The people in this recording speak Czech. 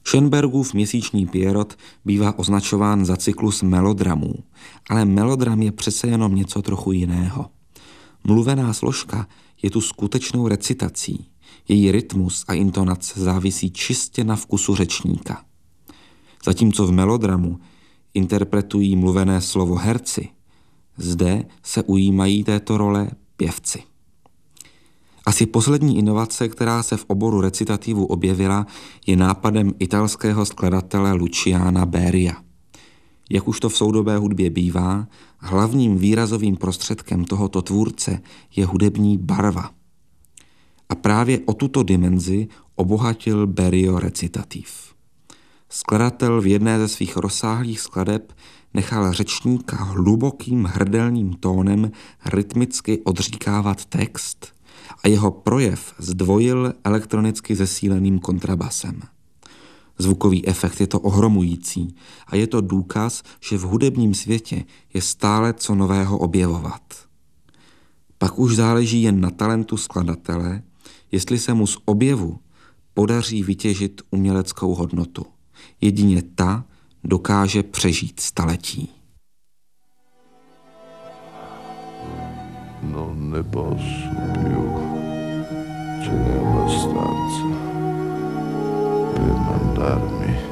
Schönbergův měsíční Pierrot bývá označován za cyklus melodramů, ale melodram je přece jenom něco trochu jiného. Mluvená složka je tu skutečnou recitací. Její rytmus a intonace závisí čistě na vkusu řečníka. Zatímco v melodramu interpretují mluvené slovo herci, zde se ujímají této role pěvci. Asi poslední inovace, která se v oboru recitativu objevila, je nápadem italského skladatele Luciana Beria. Jak už to v soudobé hudbě bývá, hlavním výrazovým prostředkem tohoto tvůrce je hudební barva. A právě o tuto dimenzi obohatil Berio recitativ. Skladatel v jedné ze svých rozsáhlých skladeb nechal řečníka hlubokým hrdelním tónem rytmicky odříkávat text a jeho projev zdvojil elektronicky zesíleným kontrabasem. Zvukový efekt je to ohromující a je to důkaz, že v hudebním světě je stále co nového objevovat. Pak už záleží jen na talentu skladatele, jestli se mu z objevu podaří vytěžit uměleckou hodnotu. Jedině ta dokáže přežít staletí. Non ne posso più, ce n'è abbastanza per mandarmi